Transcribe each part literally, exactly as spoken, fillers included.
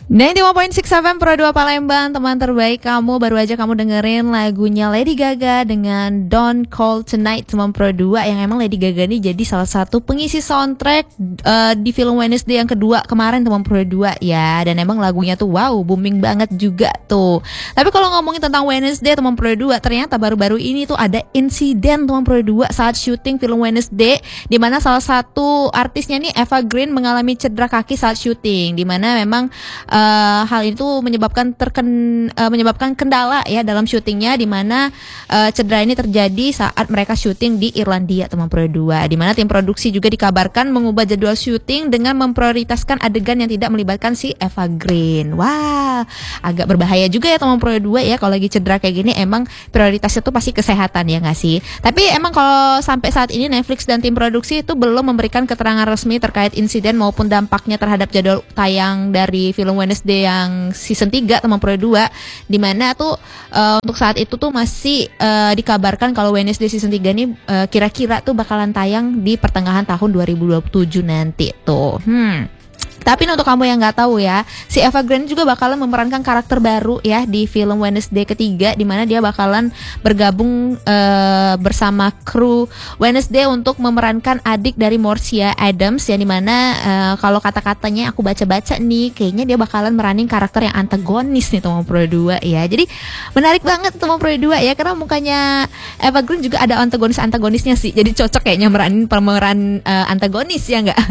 sembilan puluh lima koma enam F M Pro dua Palembang, teman terbaik kamu. Baru aja kamu dengerin lagunya Lady Gaga dengan Don't Call Tonight, teman Pro dua. Yang emang Lady Gaga ini jadi salah satu pengisi soundtrack uh, di film Wednesday yang kedua kemarin, teman Pro dua ya. Dan emang lagunya tuh wow, booming banget juga tuh. Tapi kalau ngomongin tentang Wednesday, teman Pro dua, ternyata baru-baru ini tuh ada insiden, teman Pro dua, saat syuting film Wednesday, di mana salah satu artisnya nih, Eva Green, mengalami cedera kaki saat syuting, di mana memang uh, Uh, hal itu menyebabkan terken uh, menyebabkan kendala ya dalam syutingnya, di mana uh, cedera ini terjadi saat mereka syuting di Irlandia, teman Pro dua, di mana tim produksi juga dikabarkan mengubah jadwal syuting dengan memprioritaskan adegan yang tidak melibatkan si Eva Green. Wah, agak berbahaya juga ya teman Pro dua ya, kalau lagi cedera kayak gini emang prioritasnya tuh pasti kesehatan ya nggak sih? Tapi emang kalau sampai saat ini Netflix dan tim produksi itu belum memberikan keterangan resmi terkait insiden maupun dampaknya terhadap jadwal tayang dari film Wednesday yang season tiga, teman Pro dua, dimana tuh uh, untuk saat itu tuh masih uh, dikabarkan kalau Wednesday season tiga ini uh, kira-kira tuh bakalan tayang di pertengahan tahun dua ribu dua puluh tujuh nanti tuh. Hmm. Tapi untuk kamu yang nggak tahu ya, si Eva Green juga bakalan memerankan karakter baru ya di film Wednesday ketiga, di mana dia bakalan bergabung uh, bersama kru Wednesday untuk memerankan adik dari Marcia Adams, yang dimana uh, kalau kata-katanya aku baca-baca nih, kayaknya dia bakalan meranin karakter yang antagonis nih teman Pro dua ya. Jadi menarik banget teman Pro dua ya, karena mukanya Eva Green juga ada antagonis-antagonisnya sih, jadi cocok kayaknya meranin pemeran uh, antagonis ya nggak?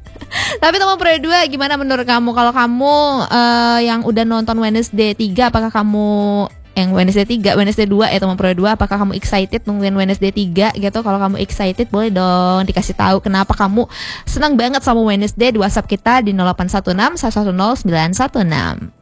Tapi teman Pro dua, gimana menurut kamu? Kalau kamu uh, yang udah nonton Wednesday tiga, apakah kamu yang Wednesday tiga, Wednesday dua ya teman Pro dua, apakah kamu excited nungguin Wednesday tiga gitu? Kalau kamu excited, boleh dong dikasih tahu kenapa kamu senang banget sama Wednesday di WhatsApp kita di nol delapan satu enam satu satu nol sembilan satu enam.